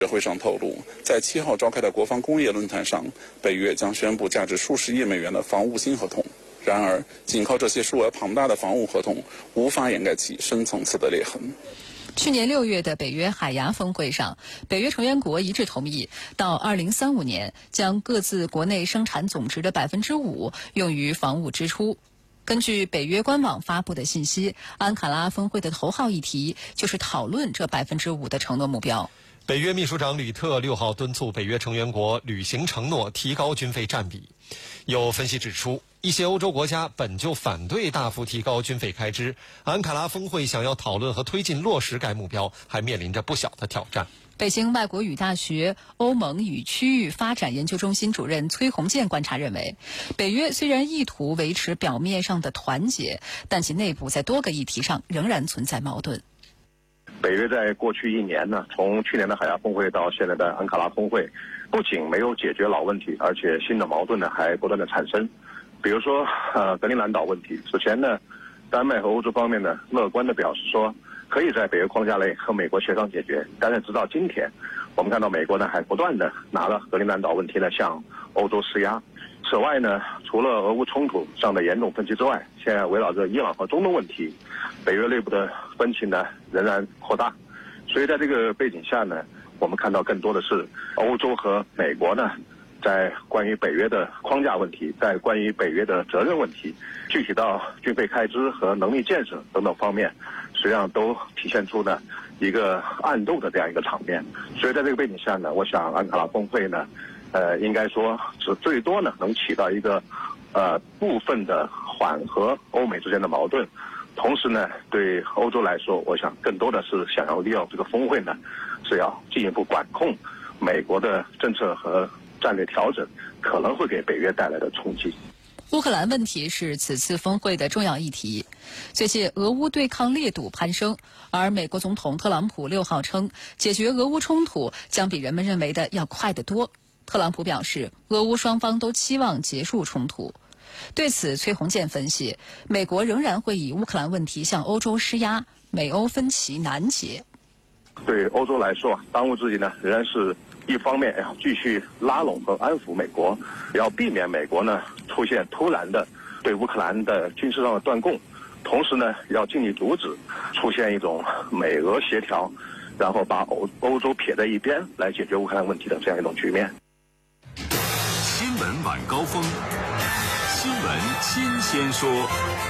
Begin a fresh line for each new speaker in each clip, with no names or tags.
会上透露，在7号召开的国防工业论坛上，北约将宣布价值数十亿美元的防务新合同。然而，仅靠这些数额庞大的防务合同，无法掩盖其深层次的裂痕。
去年6月的北约海牙峰会上，北约成员国一致同意，到2035年将各自国内生产总值的5%用于防务支出。根据北约官网发布的信息，安卡拉峰会的头号议题就是讨论这5%的承诺目标。
北约秘书长吕特6号敦促北约成员国履行承诺，提高军费占比。有分析指出，一些欧洲国家本就反对大幅提高军费开支，安卡拉峰会想要讨论和推进落实该目标，还面临着不小的挑战。
北京外国语大学欧盟与区域发展研究中心主任崔洪建观察认为，北约虽然意图维持表面上的团结，但其内部在多个议题上仍然存在矛盾。
北约在过去1年呢，从去年的海牙峰会到现在的安卡拉峰会，不仅没有解决老问题，而且新的矛盾呢还不断的产生。比如说格陵兰岛问题，此前呢，丹麦和欧洲方面呢乐观的表示说，可以在北约框架内和美国协商解决。但是直到今天，我们看到美国呢还不断的拿了格陵兰岛问题呢向欧洲施压。此外呢，除了俄乌冲突上的严重分歧之外，现在围绕着伊朗和中东问题，北约内部的分歧呢仍然扩大。所以在这个背景下呢，我们看到更多的是欧洲和美国呢，在关于北约的框架问题，在关于北约的责任问题，具体到军费开支和能力建设等等方面，实际上都体现出呢一个暗斗的这样一个场面。所以在这个背景下呢，我想安卡拉峰会呢，应该说是最多呢能起到一个部分的缓和欧美之间的矛盾。同时呢，对欧洲来说，我想更多的是想要利用这个峰会呢，是要进一步管控美国的政策和战略调整可能会给北约带来的冲击。
乌克兰问题是此次峰会的重要议题。最近俄乌对抗烈度攀升，而美国总统特朗普6号称，解决俄乌冲突将比人们认为的要快得多。特朗普表示，俄乌双方都期望结束冲突。对此，崔洪建分析，美国仍然会以乌克兰问题向欧洲施压，美欧分歧难解。
对欧洲来说，当务之急呢，仍然是一方面要继续拉拢和安抚美国，要避免美国呢出现突然的对乌克兰的军事上的断供，同时呢，要尽力阻止出现一种美俄协调，然后把欧洲撇在一边来解决乌克兰问题的这样一种局面。
新闻晚高峰，新闻新鲜说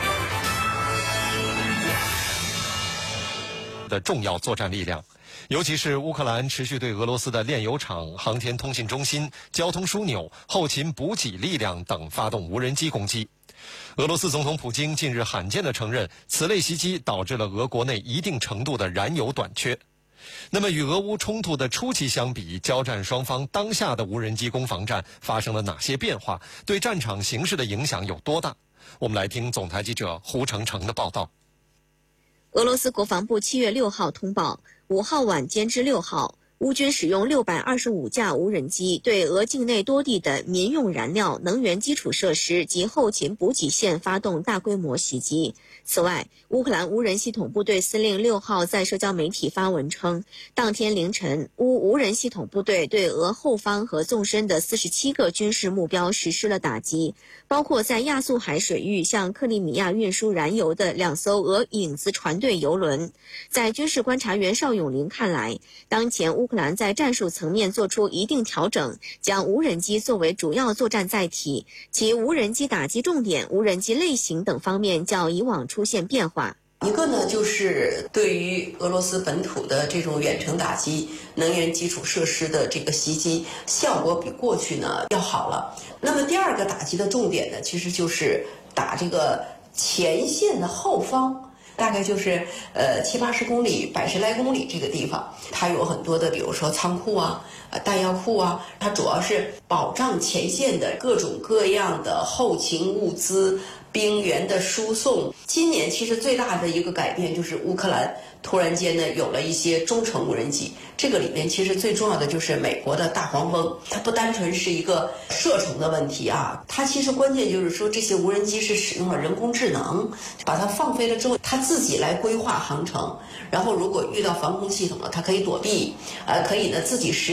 的重要作战力量，尤其是乌克兰持续对俄罗斯的炼油厂、航天通信中心、交通枢纽、后勤补给力量等发动无人机攻击。俄罗斯总统普京近日罕见地承认，此类袭击导致了俄国内一定程度的燃油短缺。那么与俄乌冲突的初期相比，交战双方当下的无人机攻防战发生了哪些变化？对战场形势的影响有多大？我们来听总台记者胡成成的报道。
俄罗斯国防部7月6号通报，5号晚间至6号，乌军使用625架无人机对俄境内多地的民用燃料、能源基础设施及后勤补给线发动大规模袭击。此外，乌克兰无人系统部队司令6号在社交媒体发文称，当天凌晨，乌无人系统部队对俄后方和纵深的47个军事目标实施了打击，包括在亚速海水域向克里米亚运输燃油的2艘俄影子船队油轮。在军事观察员邵永林看来，当前乌克兰在战术层面做出一定调整，将无人机作为主要作战载体，其无人机打击重点、无人机类型等方面较以往出现变化。
一个呢，就是对于俄罗斯本土的这种远程打击、能源基础设施的这个袭击，效果比过去呢要好了。那么第二个打击的重点呢，其实就是打这个前线的后方。大概就是70-80公里、100来公里这个地方，它有很多的，比如说仓库啊、弹药库啊，它主要是保障前线的各种各样的后勤物资， 兵员的输送。今年其实最大的一个改变就是乌克兰突然间呢有了一些中程无人机，这个里面其实最重要的就是美国的大黄蜂，它不单纯是一个射程的问题啊，它其实关键就是说这些无人机是使用了人工智能，把它放飞了之后，它自己来规划航程，然后如果遇到防空系统呢，它可以躲避，可以呢自己实